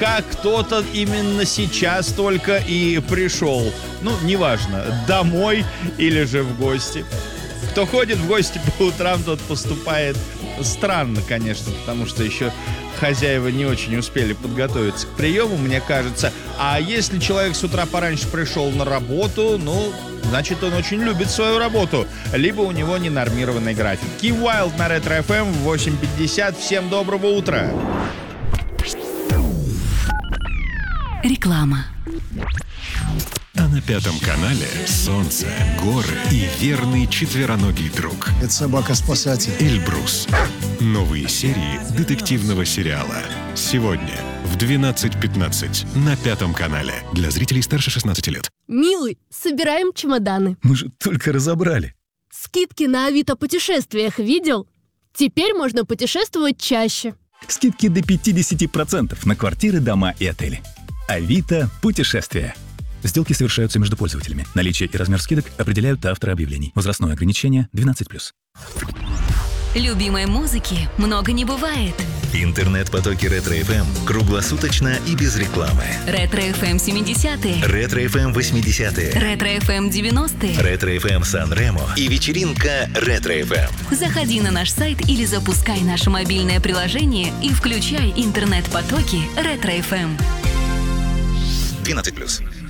как кто-то именно сейчас только и пришел. Ну, неважно, домой или же в гости. Кто ходит в гости по утрам, тот поступает странно, конечно, потому что еще хозяева не очень успели подготовиться к приему, мне кажется. А если человек с утра пораньше пришел на работу, ну, значит, он очень любит свою работу. Либо у него ненормированный график. Key Wild на Ретро FM в 8:50. Всем доброго утра. Реклама. А на Пятом канале солнце, горы и верный четвероногий друг. Это собака-спасатель. Эльбрус. Новые серии детективного сериала. Сегодня в 12:15 на Пятом канале. Для зрителей старше 16 лет. Милый, собираем чемоданы. Мы же только разобрали. Скидки на Авито путешествиях видел? Теперь можно путешествовать чаще. Скидки до 50% на квартиры, дома и отели. Авито путешествия. Сделки совершаются между пользователями. Наличие и размер скидок определяют авторы объявлений. Возрастное ограничение 12+. Любимой музыки много не бывает. Интернет-потоки Ретро FM круглосуточно и без рекламы. Ретро FM 70-е. Ретро FM 80-е. Ретро FM 90-е. Ретро FM Сан-Ремо и вечеринка Ретро FM. Заходи на наш сайт или запускай наше мобильное приложение и включай интернет-потоки Ретро FM. 12+.